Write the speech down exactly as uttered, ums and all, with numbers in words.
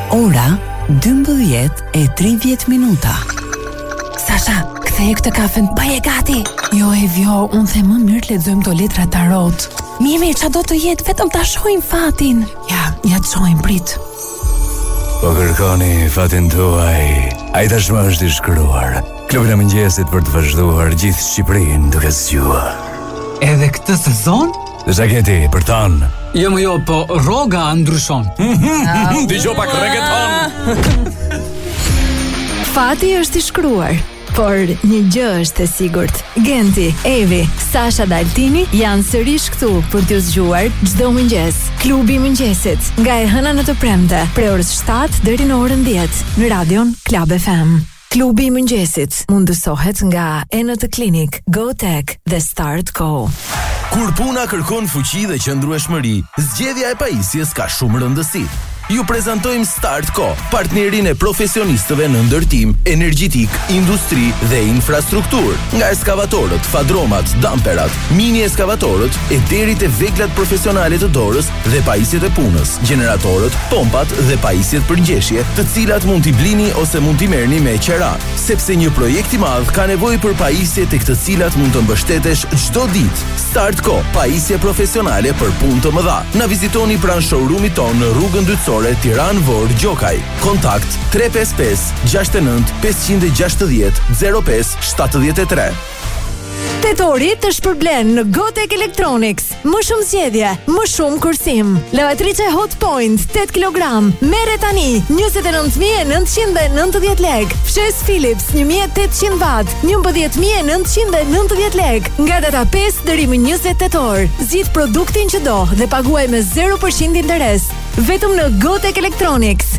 Ora dymbëdhjetë e tridhjetë minuta. Sasha, ktheje këtë kafen, baje gati. Jo e vjo, unë the më mirë lexojmë këto letra tarot. Mimi, ç'a do të jetë, vetëm ta shohim fatin. Ja, ja të shohim, prit. Po kërkoni fatin tuaj. Ai tashmë është i shkruar. Klubin e mëngjesit për të vazhduar gjithë Shqipërinë duke zgjuar. Edhe këtë sezon? Dhe zaketi, për tanë. Jo më jo, po rroga ndryshon. Dëgjoj pak reggaeton. Fati është i shkruar, por një gjë është e sigurt. Genti, Evi, Sasha dhe Altini janë sërish këtu për t'ju zgjuar çdo mëngjes. Klubi i mëngjesit, nga e hëna në të premte, prej orës shtatë deri në orën dhjetë në radion Club F M. Klubi i mëngjesit mundësohet nga Enët Clinic, GoTech dhe Start Co. Kur puna kërkon fuqi dhe qëndrueshmëri, zgjedhja e pajisjes ka shumë rëndësi. Ju prezantojmë Start Co, partnerin e profesionistëve në ndërtim, energjitik, industri dhe infrastruktur. Nga ekskavatorët, fadromat, damperat, mini ekskavatorët e deri te veglat profesionale të dorës dhe pajisjet e punës, generatorët, pompat dhe pajisjet për ngjeshje, të cilat mund t'i blini ose mund t'i merrni me qera, sepse një projekt i madh ka nevojë për pajisje tek të cilat mund të mbështetesh çdo ditë. Start Co, pajisje profesionale për punë të mëdha. Na vizitoni pranë showroomit tonë në rrugën Dytësore, Tiranë Vor Gjokaj. Kontakt tre pesë pesë gjashtë nëntë pesë gjashtëdhjetë zero pesë shtatëdhjetë e tre. Tetori të shpërblen në GoTech Electronics. Më shumë zgjedhje, më shumë kursim. Lavatrice Hot Point tetë kilogram, merre tani njëzet e nëntë mijë e nëntëqind e nëntëdhjetë lekë. Fshes Philips një mijë e tetëqind watt, njëmbëdhjetë mijë e nëntëqind e nëntëdhjetë lekë. Nga data pesë deri më njëzet tetor. Zgjidh produktin që do dhe paguaj me zero përqind interes. Vetëm në GoTech Electronics.